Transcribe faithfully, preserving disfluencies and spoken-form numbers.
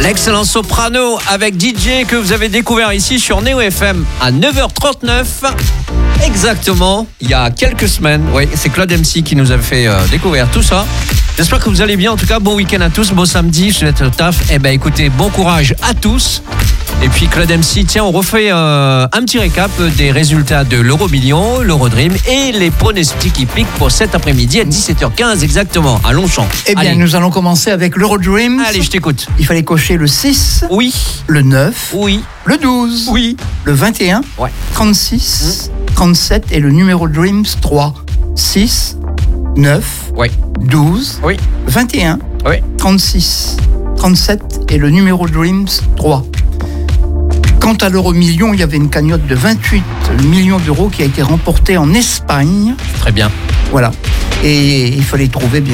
L'excellent soprano avec D J que vous avez découvert ici sur Neo F M à neuf heures trente-neuf. Exactement, il y a quelques semaines. Oui, c'est Claude M C qui nous a fait euh, découvrir tout ça. J'espère que vous allez bien. En tout cas, bon week-end à tous, bon samedi, je vous souhaite le taf. Eh ben, écoutez, bon courage à tous. Et puis Claude M C, tiens, on refait euh, un petit récap des résultats de l'Euro-Million, l'Euro-Dream et les pronostics hippiques pour cet après-midi à dix-sept heures quinze exactement, à Longchamp. Eh bien, Allez. Nous allons commencer avec l'Euro-Dream. Allez, je t'écoute. Il fallait cocher le six, Oui, le neuf, oui, le douze, oui. le vingt et un, Ouais. trente-six, trente-sept et le numéro Dreams trois. six, neuf, Oui, douze, oui, vingt et un, oui. trente-six, trente-sept et le numéro Dreams trois. Quant à l'euro-million, il y avait une cagnotte de vingt-huit millions d'euros qui a été remportée en Espagne. Très bien. Voilà. Et il fallait trouver bien